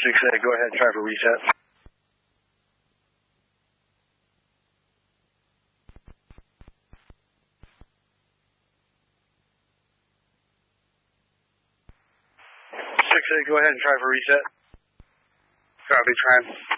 6-8, go ahead and try for reset. Go ahead and try for reset. Copy, trying.